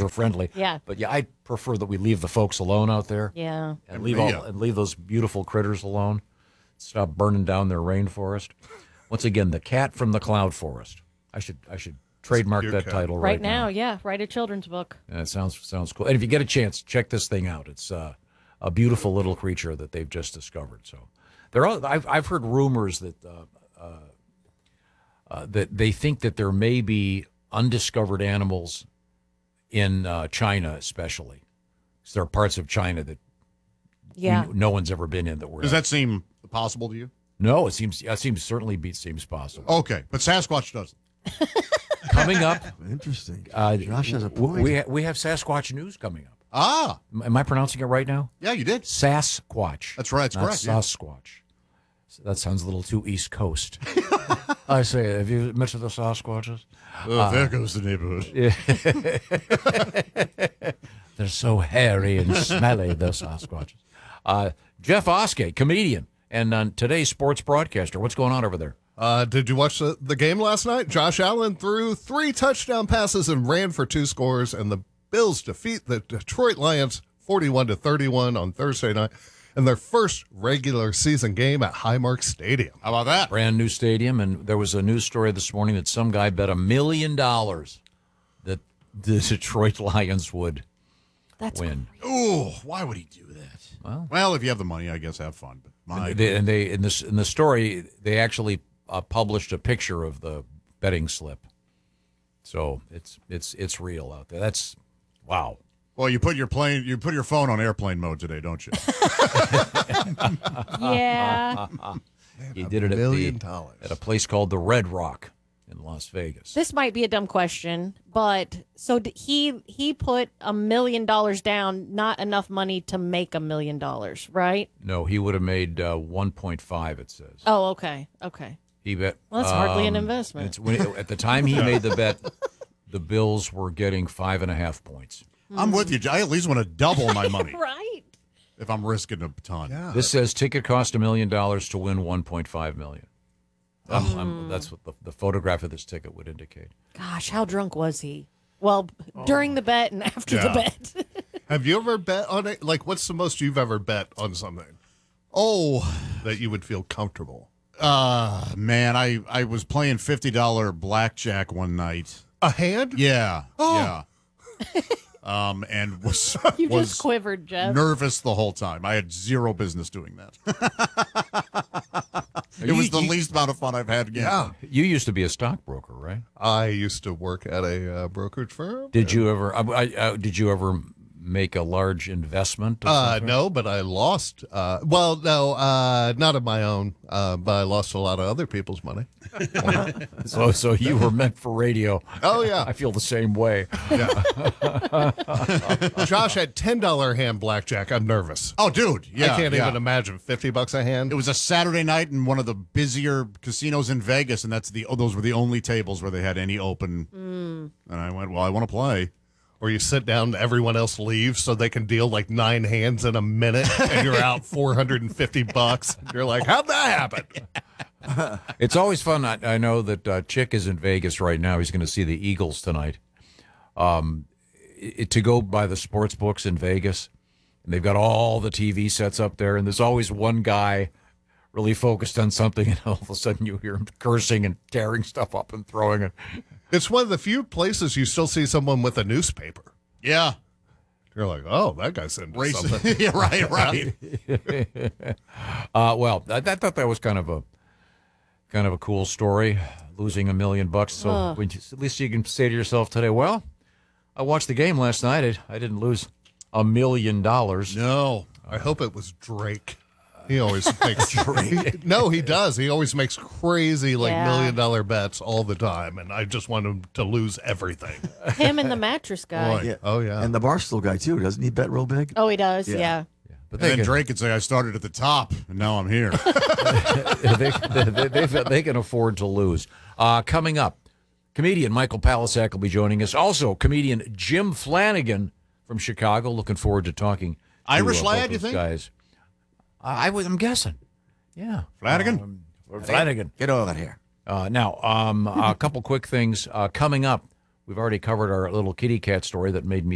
user-friendly. Yeah. But, yeah, I prefer that we leave the folks alone out there. Yeah. And leave those beautiful critters alone. Stop burning down their rainforest. Once again, The Cat from the Cloud Forest. I should trademark that title right now. Yeah, write a children's book. Yeah, it sounds cool. And if you get a chance, check this thing out. It's a beautiful little creature that they've just discovered. So I've heard rumors that that they think that there may be undiscovered animals in China, especially. There are parts of China that no one's ever been in. Does that seem possible to you? No, it seems seems possible. Okay, but Sasquatch doesn't. Coming up, interesting. Josh has a point. We have Sasquatch news coming up. Ah, am I pronouncing it right now? Yeah, you did. Sasquatch. That's right. It's not correct. Sasquatch. So that sounds a little too East Coast. I say, have you met the Sasquatches? Oh, there goes the neighborhood. They're so hairy and smelly, the Sasquatches. Jeff Oskey, comedian, and today's sports broadcaster. What's going on over there? Did you watch the game last night? Josh Allen threw 3 touchdown passes and ran for 2 scores, and the Bills defeat the Detroit Lions 41-31 on Thursday night in their first regular season game at Highmark Stadium. How about that? Brand new stadium, and there was a news story this morning that some guy bet $1 million that the Detroit Lions would win. Ooh, why would he do that? Well, if you have the money, I guess have fun. But in the story, they actually published a picture of the betting slip, so it's real out there. That's wow. Well, you put your phone on airplane mode today, don't you? Yeah. He did it at a place called the Red Rock in Las Vegas. This might be a dumb question, but so he put $1 million down, not enough money to make $1 million, right? No, he would have made 1.5. It says. Oh, okay. He bet. Well, that's hardly an investment. At the time he made the bet, the Bills were getting 5.5 points. I'm with you. I at least want to double my money. Right. If I'm risking a ton. Yeah. This says ticket cost $1 million to win $1.5 million. That's what the photograph of this ticket would indicate. Gosh, how drunk was he? Well, during the bet and after the bet. Have you ever bet on it? Like, what's the most you've ever bet on something? That you would feel comfortable. Man, I was playing $50 blackjack one night. A hand? Yeah. Yeah. And was just quivered, Jeff. Nervous the whole time. I had zero business doing that. It was the least amount of fun I've had. Yeah. You used to be a stockbroker, right? I used to work at a brokerage firm. Did you ever make a large investment? No, but I lost. Not of my own, but I lost a lot of other people's money. So you were meant for radio. Oh, yeah. I feel the same way. Yeah. Josh had $10 hand blackjack. I'm nervous. Oh, dude. Yeah. I can't even imagine $50 a hand. It was a Saturday night in one of the busier casinos in Vegas, and those were the only tables where they had any open. And I went, well, I want to play. Or you sit down, everyone else leaves so they can deal like 9 hands in a minute, and you're out $450. You're like, how'd that happen? It's always fun. I know that Chick is in Vegas right now. He's going to see the Eagles tonight. To go by the sports books in Vegas, and they've got all the TV sets up there, and there's always one guy really focused on something, and all of a sudden you hear him cursing and tearing stuff up and throwing it. It's one of the few places you still see someone with a newspaper. Yeah. You're like, oh, that guy's into something. Yeah, right. Well, I thought that was kind of a cool story, losing $1 million. So at least you can say to yourself today, well, I watched the game last night. I didn't lose $1 million. No. I hope it was Drake. He always makes No, he does. He always makes crazy $1 million bets all the time, and I just want him to lose everything. Him and the mattress guy. Yeah. Oh yeah, and the Barstool guy too. Doesn't he bet real big? Oh, he does. Yeah. But then Drake could say, I started at the top, and now I'm here. they can afford to lose. Coming up, comedian Michael Palasak will be joining us. Also, comedian Jim Flanagan from Chicago. Looking forward to talking. Irish to, lad, you those think? Guys. I'm guessing. Yeah. Flanagan? Flanagan. Get over here. Now, a couple quick things coming up. We've already covered our little kitty cat story that made me